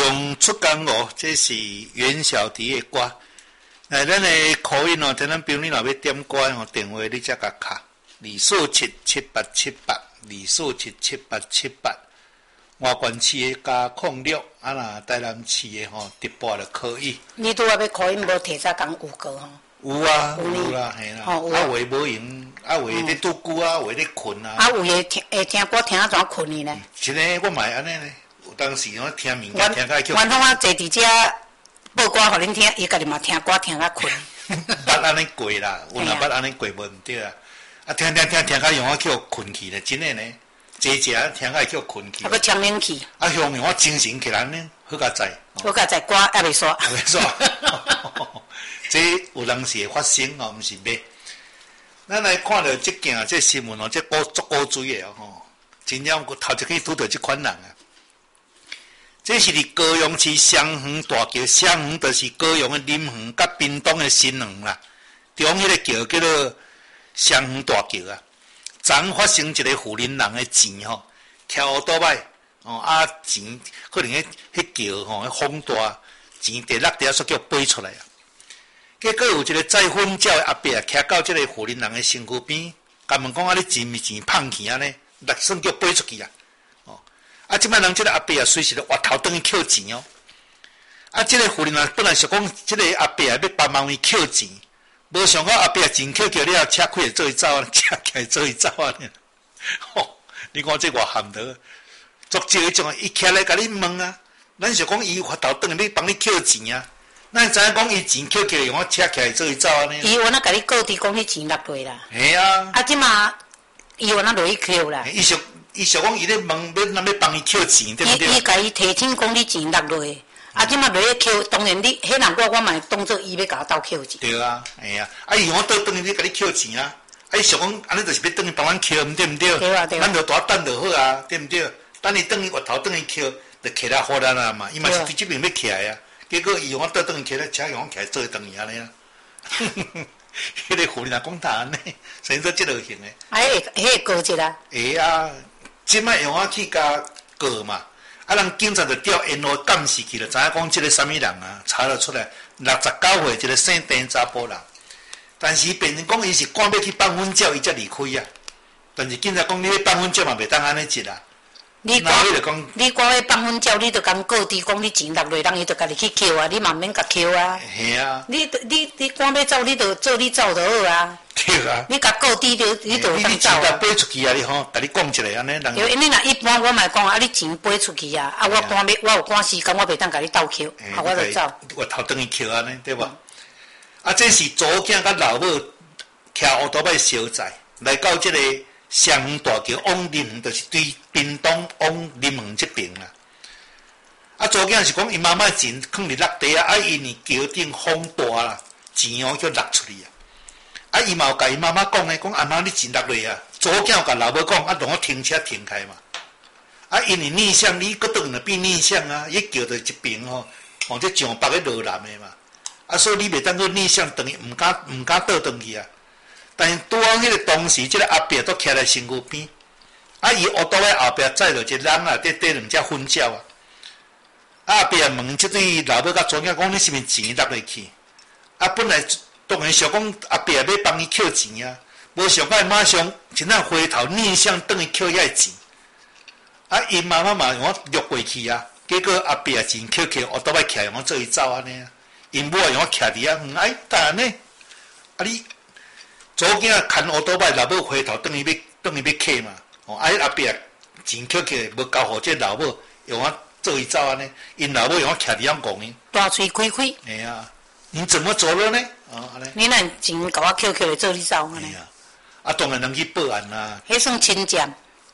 上出工哦，这是袁小迪的歌。咱的口音哦，听咱朋友你若要点歌哦，电话你才甲卡2477878，2477878。外县市的加06，若台南市的吼直播就可以。 你拄仔要口音无提早讲有过吼？ 有啊，有啦，嘿啦。啊，话无用，啊，话咧拄久啊，话咧困啊。 啊，有诶听歌听啊怎困去呢？ 真诶，我嘛会安尼呢。有当时我听物件听甲叫。 阮通啊坐伫遮报歌，互恁听，伊家己嘛听歌听啊困。 捌安尼过啦，有若捌安尼过无毋对啊。啊，听甲用我叫困去咧，真诶呢。坐食听甲叫困去。 啊，佫呛冷气。 啊，向面我精神起来呢，好佳哉。 好佳哉，歌还袂煞。 还袂煞。这有当时会发生哦，毋是袂。咱来看到即件这新闻哦，这足古锥的哦，真正头一去拄到即款人啊。这是伫高雄市双园大桥，双园就是高雄的林园甲屏东的新园啦。中迄个桥叫做双园大桥啊。昨发生一个富人人的钱吼，徛乌多摆哦啊钱可能迄桥吼，迄风大钱地落地啊，煞叫飞出来啊。结果有一个载粉鸟的阿伯啊，徛到即个富人人的身躯边，甲问讲啊，你钱咪钱放去安尼，落算叫飞出去啊！哦，啊，即摆人即个阿伯啊，随时咧挖头转去捡钱哦。啊，即个富人人本来想讲，即个阿伯啊要帮忙伊捡钱。无想到后壁钱捡了，车开会做伊走啊，车开做伊走啊！吼，你看这偌含得，足少迄种，伊徛来甲你问啊，咱想讲伊发头转要帮你捡钱啊，咱知影讲伊钱捡用我车开做伊走啊呢？ 伊有哪甲你告知讲迄钱落落啦？ 系啊！ 啊，即马伊有哪落去捡啦？ 伊想讲伊咧问要帮伊捡钱，对不对？ 伊甲伊提醒讲你钱落落。啊！即马落去捡，当然你迄人我嘛会当做伊要甲我斗捡钱。对啊，哎呀，啊伊我倒转去甲你捡钱啊！啊伊想讲安尼就是要转去帮咱捡，毋对毋对？ 对啊对啊。 咱就大等就好啊，对毋对？等伊转去挖头转去捡，就起来好咱啊嘛。伊嘛是对即边要起来啊，结果伊用我倒转去咧，车用我起来做转去安尼啊。迄个妇人也讲他安尼，先做即类型诶。 啊，迄个告一啦。 会啊，即摆用我去甲告嘛。啊！人警察就调沿路监视去了，知影讲即个啥物人啊？查了出来，69岁一个姓丁查甫人，但是变成讲伊是赶要去放粉鸟，伊才离开啊。但是警察讲你要放粉鸟嘛，袂当安尼一啦。 你赶要放粉鸟，你就讲告知讲你钱落落，人伊就家己去捡啊，你嘛免甲捡啊。 系啊。 你赶要走，你就做你走就好啊。 对啊。 你甲告知你就当走啊。 你钱飞出去啊！你吼，甲你讲一下安尼人。 对，因为若一般我嘛讲啊，你钱飞出去啊，啊我有赶时间，我袂当甲你斗捡，啊我就走。 我头等于捡安尼，对无？啊，这是祖囝甲老母徛乌多摆小寨，来到即个双园大桥往林园，就是对屏东往林园这边啦。啊，祖囝是讲伊妈妈钱放伫落地啊，啊因为桥顶风大啦，钱哦叫落出去啊。啊，伊嘛有甲伊妈妈讲咧，讲阿妈你钱落落啊。祖囝有甲老母讲，啊，让我停车停开嘛。啊，因为逆向，你搁倒来变逆向啊，伊桥到一边吼，往这上北个落南的嘛。啊，所以你袂当搁逆向等于毋敢倒转去啊。但是拄好迄个当时，即个阿伯都徛在身躯边，啊，伊乌多咧后壁载着一个人啊，缀两只粉鸟啊。阿伯问即对老母甲祖囝讲，你是毋是钱落落去？啊，本来当然想讲阿伯要帮伊捡钱啊，无想到马上真正回头逆向转去捡遐钱。啊，因妈妈嘛用我掠过去啊，结果阿伯钱捡，我倒摆徛用我做伊走安尼啊。因母用我徛伫啊，哎，但呢，啊你祖囝牵乌倒摆，老母回头转去要捡嘛。哦，啊，阿伯钱捡，无交互这老母用我做伊走安尼，因老母用我徛伫遐讲伊。 大喙开开。 哎呀。你怎么走了呢？哦，安尼。 你若钱甲我捡来做你走安尼。 啊，当然人去报案啦。 迄算侵占。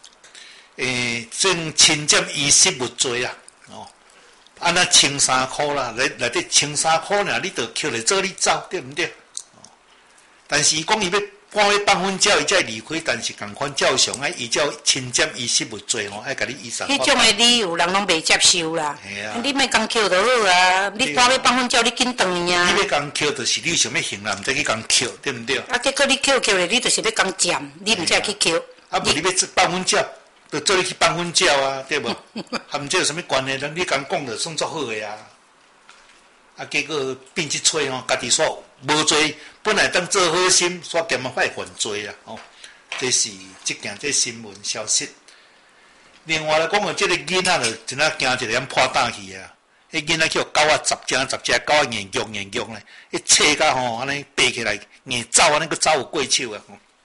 算侵占遗失物罪啊。哦，安那千3箍啦，内底千3箍尔，你就捡来做你走，对毋对？哦，但是伊讲伊要赶要放粉鸟，伊才离开，但是共款照常啊，依照侵占遗失物罪吼，爱甲你依3。 迄种的理由人拢袂接受啦。 系啊。 你莫讲捡就好啊，你赶要放粉鸟，你紧转去啊。 你要讲捡，就是你想要行啦，毋使去讲捡，对毋对？ 啊，结果你捡咧，你就是要讲占，你毋才去捡。 啊，无你要放粉鸟， 就做你去放粉鸟啊，对无？含这有什么关系？你讲讲就算足好个啊。啊，结果变即吹吼，家己说无做，本来当做好心，煞兼啊快犯罪啦，吼。这是即件这新闻消息。另外来讲哦，即个囡仔就真啊惊一个破胆去啊！迄囡仔叫狗啊10只，狗啊硬脚咧，迄切甲吼安尼爬起来，硬走安尼佫走有过手啊！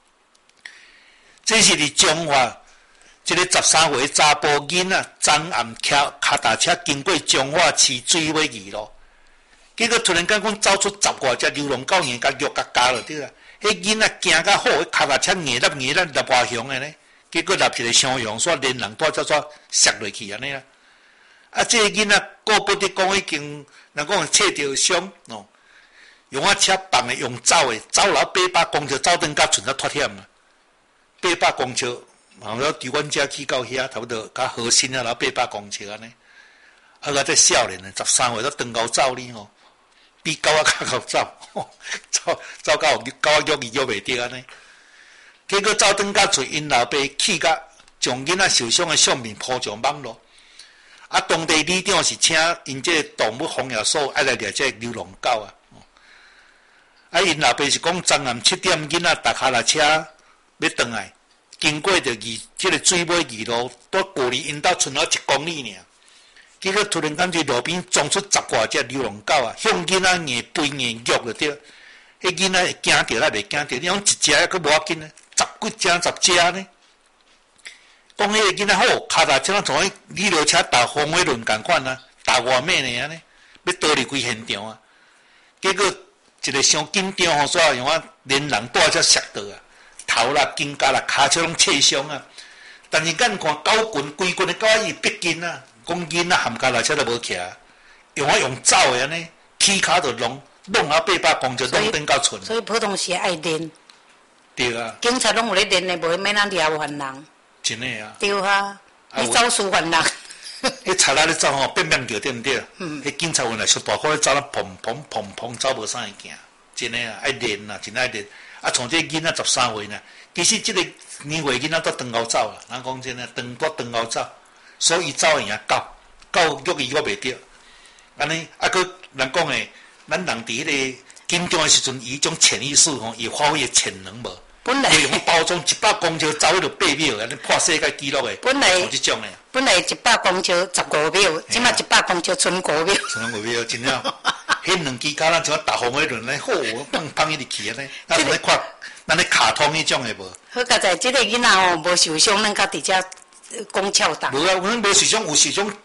这是伫中华，即个13岁查甫囡仔昨暗骑脚踏车经过中华市水尾二路，结果突然间讲走出10外只流浪狗，硬甲脚甲夹落对啦。迄囡仔惊甲好，脚踏车硬立外向诶呢，结果立一个相用煞连人带煞摔落去安尼啦。啊，这个囡仔顾不得讲已经，人讲切着伤哦，用啊车放诶，用走诶，走了800公尺，走登甲剩啊脱险啦。800公尺，然后伫阮遮去到遐，差不多较核心啊，然后800公尺安尼。啊，个这少年诶，13岁都登高走呢吼，比狗啊较好走，走到狗啊脚袂着安尼。结果走登甲厝，因老爸气甲将囡仔受伤诶相片铺上网络。啊，当地里长是请因这动物防疫所爱来掠这流浪狗啊。啊，因老爸是讲昨暗7点囡仔踏脚踏车要转来，经过着这个水尾二路，都距离因兜剩了1公里尔。结果突然间伫路边撞出10外只流浪狗啊，向囡仔硬背硬脚就对。迄囡仔会惊着，还袂惊着？你讲一只还佫无要紧呢，10几只呢。讲迄个囡仔好，脚踏车从迄旅游车踏风火轮共款啊，踏外面呢安尼，要逃离规现场啊。结果一个伤紧张吼，所以用啊连人带才摔倒啊，头啦、肩胛啦、骹手拢切伤啊。但是咱看狗群规群的狗仔伊逼近啊，讲囡仔含脚踏车都无骑，用走的安尼，起骹就弄啊800公尺，弄登到厝。 所以普通时爱练。 对啊。 警察拢有咧练的，无免咱抓犯人。 真诶啊！ 对啊，你走私犯人。 迄贼仔咧走吼，变着对毋对？迄警察员来出大块咧走咧，砰走无啥会惊，真诶啊！爱练啊，真爱练。啊，从这囡仔13岁呢，其实即个年岁囡仔都长高走啦。人讲真诶，长高走，所以走会赢狗脚伊袂着。安尼啊，佫人讲诶，咱人伫迄个紧张诶时阵，伊种潜意识吼，伊发挥诶潜能无？ 本来用包装100公尺走迄着8秒，安尼破世界纪录诶。 本来即种诶。 本来100公尺15秒，即马100公尺剩5秒。 剩5秒，真了。迄两支脚咱像踏风火轮咧，好放伊入去安尼。咱咧看，咱咧卡通迄种诶无。 好佳在，即个囡仔吼无受伤，咱较直接讲翘打。 无啊，阮无受伤，有受伤， 无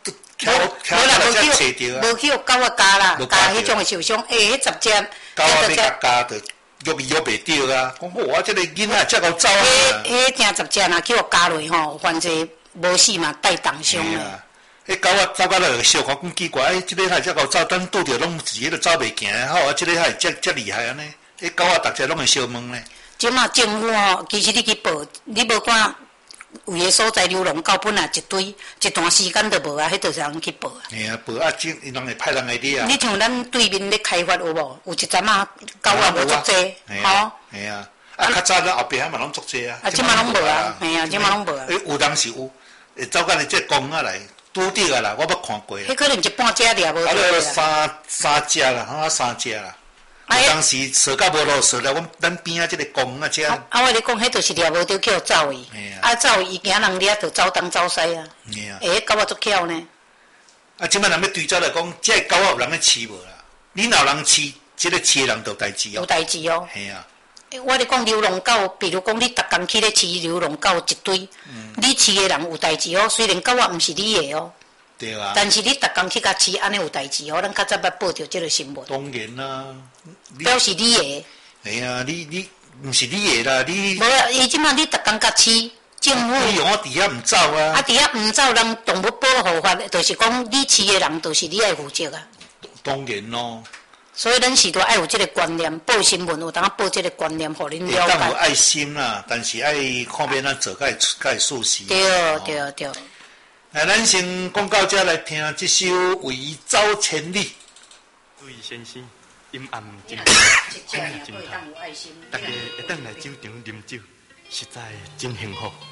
去互狗仔咬啦，咬迄种诶受伤，迄10只。 狗仔要咬着。喐袂着啊！讲好啊，即个囡仔才够走啊！ 迄正10只若去互加落吼，反正无死嘛带重伤啊！ 迄狗仔走到来个小可讲奇怪，即个还才够走，等拄着拢自己都走袂行，好啊！即个还遮厉害安尼，迄狗仔逐只拢会相问呢。 即马政府吼，其实你去报，你无看有个所在流浪狗本来一堆，一段时间都无啊，迄就是人去报啊。 嘿啊，报啊，因人会派人来理啊。 你像咱对面咧开发有无？有一阵啊，狗仔无足济，吼。 嘿啊，啊，较早咱后壁嘛拢足济啊。 啊，即马拢无啊，嘿啊，即马拢无啊。 有当时有，会走到你这公仔来，拄着啊啦，我捌看过。 迄可能一半只掠无着啦。三只啦，3只啦。当时坐到无落坐了，咱边仔即个公啊，遮。 我咧讲，迄就是掠无着叫走伊，走伊惊人掠着走东走西啊。迄狗仔足巧呢。 啊，即摆人要对照来讲，这狗仔有人咧饲无啦？你若人饲，即个饲的人就有代志哦。 有代志哦。 系啊。 我咧讲流浪狗，比如讲你逐工去咧饲流浪狗一堆，你饲的人有代志哦。虽然狗仔毋是你的哦。 对啊。 但是你逐工去甲饲，安尼有代志哦。咱较早捌报着即个新闻。 当然啦。 表示你的。 系啊，你毋是你的啦，你。 无啊，伊即摆你逐工甲饲，政府。 你用我伫遐毋走啊。 啊，伫遐毋走，人动物保护法，就是讲你饲的人，就是你爱负责啊。 当然咯。 所以咱是都爱有即个观念，报新闻有当报即个观念，互恁了解。 当有爱心啦，但是爱看要咱做，甲会舒适。 对。 来，咱先讲到这来听这首《为走千里》。 各位先生，阴暗真真透，大家会当来酒场啉酒，实在真幸福。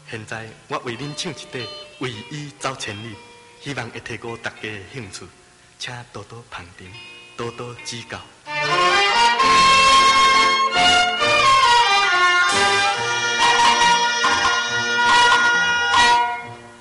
现在我为恁唱一段《为伊走千里》，希望会提高大家的兴趣，请多多捧场，多多指教。